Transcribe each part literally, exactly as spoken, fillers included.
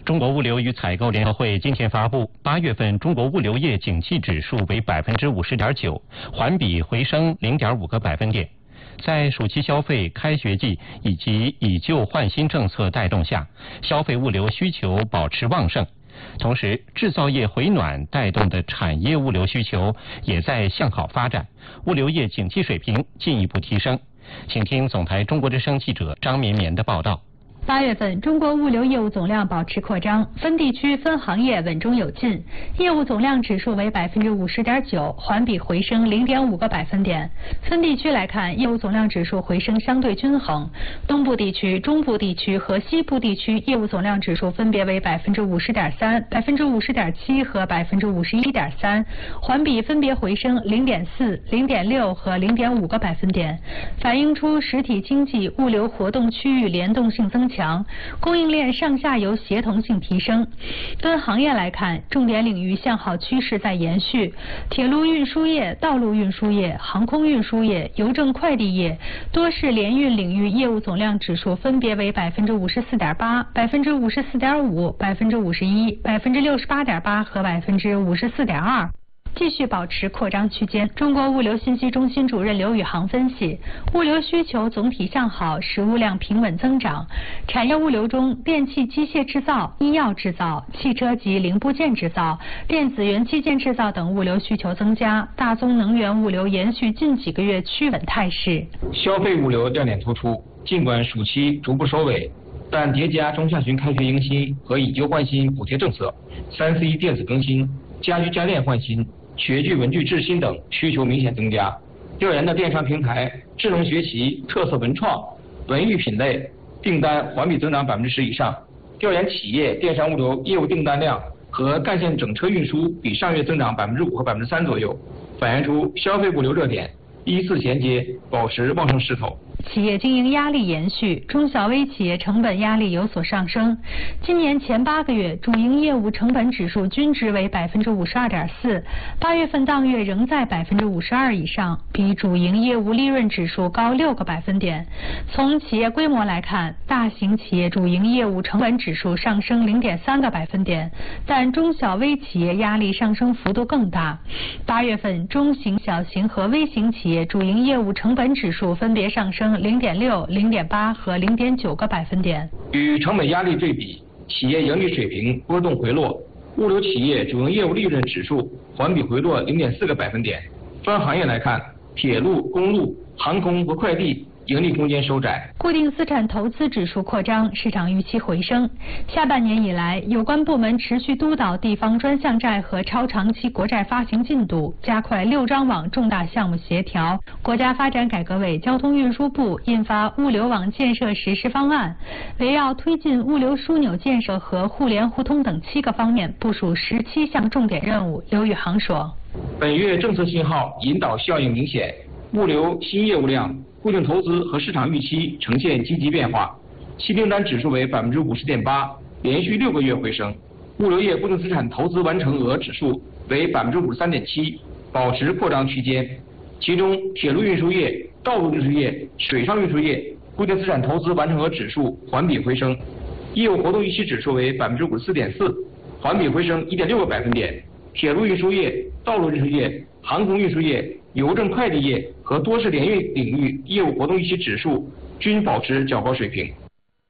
中国物流与采购联合会今天发布，八月份中国物流业景气指数为百分之五十点九，环比回升零点五个百分点。在暑期消费、开学季以及以旧换新政策带动下，消费物流需求保持旺盛。同时，制造业回暖带动的产业物流需求也在向好发展，物流业景气水平进一步提升。请听总台中国之声记者张绵绵的报道。 八月份，中国物流业务总量保持扩张，分地区、分行业稳中有进，业务总量指数为百分之五十点九，环比回升零点五个百分点。分地区来看，业务总量指数回升相对均衡，东部地区、中部地区和西部地区业务总量指数分别为百分之五十点三、百分之五十点七和百分之五十一点三，环比分别回升零点四、零点六和零点五个百分点，反映出实体经济物流活动区域联动性增强。强，供应链上下游协同性提升。分行业来看，重点领域向好趋势在延续，铁路运输业、道路运输业、航空运输业、邮政快递业、多式联运领域业务总量指数分别为百分之五十四点八、百分之五十四点五、百分之五十一、百分之六十八点八和百分之五十四点二。继续保持扩张区间。中国物流信息中心主任刘宇航分析，物流需求总体向好，实物量平稳增长。产业物流中，电气机械制造、医药制造、汽车及零部件制造、电子元器件制造等物流需求增加。大宗能源物流延续近几个月趋稳态势。 消费物流亮点突出，尽管暑期逐步收尾，但叠加中下旬开学迎新和以旧换新补贴政策、三 C 电子更新、家居家电换新、学具文具制新等需求明显增加。调研的电商平台、智能学习、特色文创、文娱品类订单环比增长百分之十以上。调研企业电商物流业务订单量和干线整车运输比上月增长百分之五和百分之三左右，反映出消费物流热点依次衔接，保持旺盛势头。 企业经营压力延续，中小微企业成本压力有所上升。今年前八个月，主营业务成本指数均值为百分之五十二点四，八月份当月仍在百分之五十二以上，比主营业务利润指数高六个百分点。从企业规模来看，大型企业主营业务成本指数上升零点三个百分点，但中小微企业压力上升幅度更大。八月份，中型、小型和微型企业主营业务成本指数分别上升零点六、零点八和零点九个百分点。 与成本压力对比，企业盈利水平波动回落。物流企业主营业务利润指数环比回落零点四个百分点。分行业来看，铁路、公路、航空和快递盈利空间收窄。 固定资产投资指数扩张，市场预期回升。下半年以来，有关部门持续督导地方专项债和超长期国债发行进度，加快六张网重大项目协调。国家发展改革委、交通运输部印发物流网建设实施方案，围绕推进物流枢纽建设和互联互通等七个方面部署十七项重点任务。刘宇航说， 本月政策信号引导效应明显，物流新业务量、固定投资和市场预期呈现积极变化，新订单指数为百分之五十点八，连续六个月回升。物流业固定资产投资完成额指数为百分之五十三点七，保持扩张区间。其中，铁路运输业、道路运输业、水上运输业固定资产投资完成额指数环比回升，业务活动预期指数为百分之五十四点四，环比回升一点六个百分点。铁路运输业、道路运输业、航空运输业、邮政快递业和多式联运领域业务活动预期指数均保持较高水平。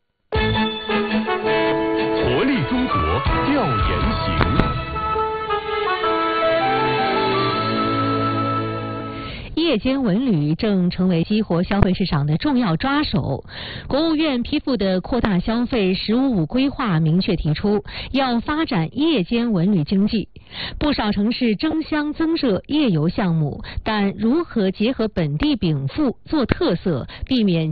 活力中国调研行。 夜间文旅正成为激活消费市场的重要抓手。国务院批复的扩大消费“十五五”规划明确提出，要发展夜间文旅经济。不少城市争相增设夜游项目，但如何结合本地禀赋做特色，避免